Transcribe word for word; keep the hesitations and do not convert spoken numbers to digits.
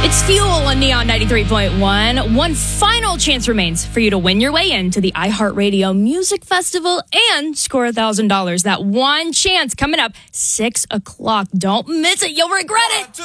It's Fuel on Neon ninety-three point one. One final chance remains for you to win your way into the iHeartRadio Music Festival and score one thousand dollars. That one chance coming up six o'clock. Don't miss it. You'll regret it.